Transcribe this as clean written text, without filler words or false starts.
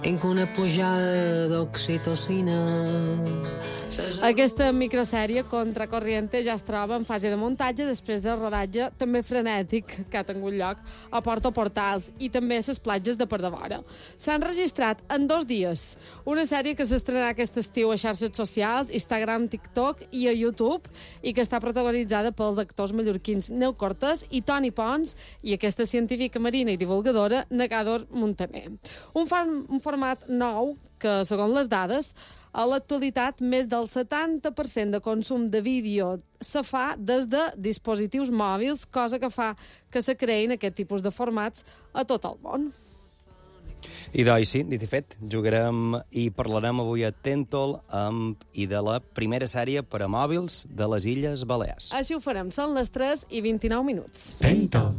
Tinc una pujada d'oxitocina. Aquesta microsèrie Contracorriente ja es troba en fase de muntatge després del rodatge també frenètic que ha tingut lloc a Porto Portals i també a les platges de Perdavora. S'han registrat en 2 dies una sèrie que s'estrenarà aquest estiu a xarxes socials, Instagram, TikTok i a YouTube, i que està protagonitzada pels actors mallorquins Neu Cortés i Toni Pons i aquesta científica marina i divulgadora Negador Montaner. Un format nou que, segons les dades, a l'actualitat més del 70% de consum de vídeo se fa des de dispositius mòbils, cosa que fa que se creïn aquest tipus de formats a tot el món. I doncs sí, dit i fet, jugarem i parlarem avui a Tentol i de la primera sèrie per a mòbils de les Illes Balears. Així ho farem, són les 3:29. Tentol.